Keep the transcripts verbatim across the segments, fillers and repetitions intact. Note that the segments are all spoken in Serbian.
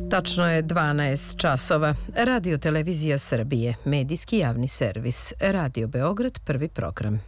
Tačno je dvanaest časova. Radio Televizija Srbije, medijski javni servis. Radio Beograd, prvi program.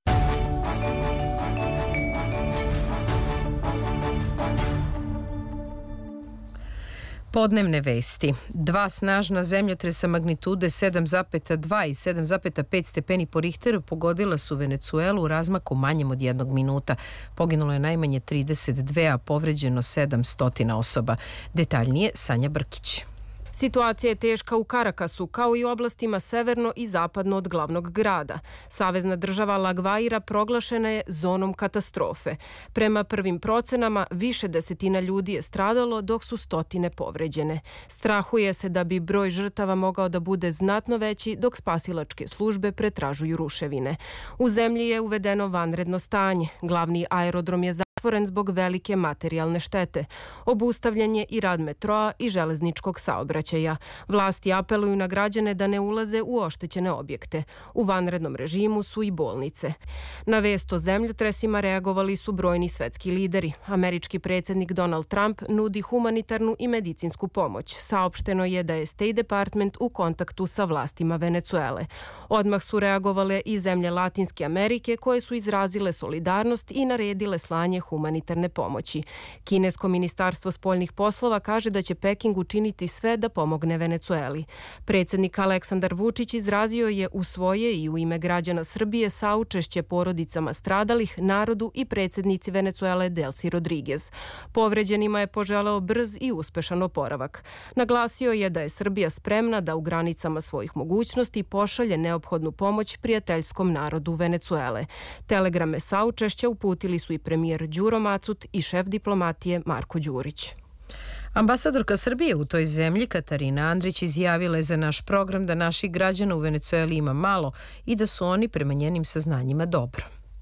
Podnevne vesti. Dva snažna zemljotresa magnitude sedam zarez dva i sedam zarez pet stepeni po Richteru pogodila su Venecuelu u razmaku manjem od jednog minuta. Poginulo je najmanje trideset dve, a povređeno sedamsto osoba. Detaljnije Sanja Brkić. Situacija je teška u Karakasu, kao i u oblastima severno i zapadno od glavnog grada. Savezna država La Gvaira proglašena je zonom katastrofe. Prema prvim procenama, više desetina ljudi je stradalo, dok su stotine povređene. Strahuje se da bi broj žrtava mogao da bude znatno veći, dok spasilačke službe pretražuju ruševine. U zemlji je uvedeno vanredno stanje. Glavni aerodrom je zatvoren zbog velike materijalne štete. Obustavljen je i rad metroa i železničkog saobraćaja. Vlasti apeluju na građane da ne ulaze u oštećene objekte. U vanrednom režimu su i bolnice. Na vest o zemljotresima reagovali su brojni svetski lideri. Američki predsjednik Donald Trump nudi humanitarnu i medicinsku pomoć. Saopšteno je da je State Department u kontaktu sa vlastima Venecuele. Odmah su reagovale i zemlje Latinske Amerike, koje su izrazile solidarnost i naredile slanje humanitarne pomoći. Kinesko ministarstvo spoljnih poslova kaže da će Peking učiniti sve da pomogne Venecueli. Predsjednik Aleksandar Vučić izrazio je u svoje i u ime građana Srbije saučešće porodicama stradalih, narodu i predsjednici Venecuele Delcy Rodriguez. Povređenima je poželeo brz i uspešan oporavak. Naglasio je da je Srbija spremna da u granicama svojih mogućnosti pošalje neophodnu pomoć prijateljskom narodu Venecuele. Telegrame saučešća uputili su i premijer Đuro Macut i šef diplomatije Marko Đurić. Ambasadorka Srbije u toj zemlji Katarina Andrić izjavila je za naš program da naših građana u Venecueli ima malo i da su oni prema njenim saznanjima dobro.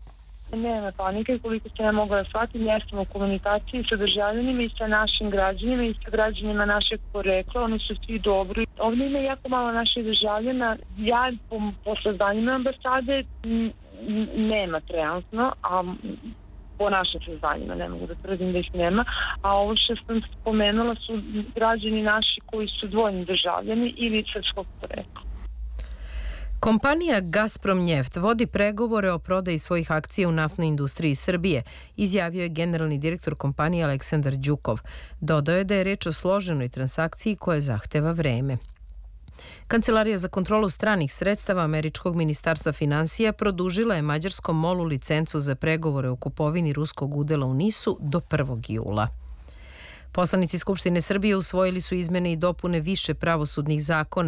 Nema panike, koliko se ja mogla da shvatim, ja sam u komunikaciji sa državljanima i sa našim građanima i sa građanima našeg porekla, oni su svi dobri. Ovdje ima jako malo naših državljana, ja po, po saznanjima ambasade nema trenutno, a po našim saznanjima ne mogu da tvrdim da ih nema, a ovo što sam spomenula su građani naši koji su dvojni državljani ili srpskog porekla. Kompanija Gazprom Njeft vodi pregovore o prodaji svojih akcija u naftnoj industriji Srbije, izjavio je generalni direktor kompanije Aleksandar Đukov. Dodao je da je reč o složenoj transakciji koja zahteva vreme. Kancelarija za kontrolu stranih sredstava Američkog ministarstva finansija produžila je mađarskom molu licencu za pregovore o kupovini ruskog udela u NIS-u do prvog jula. Poslanici Skupštine Srbije usvojili su izmene i dopune više pravosudnih zakona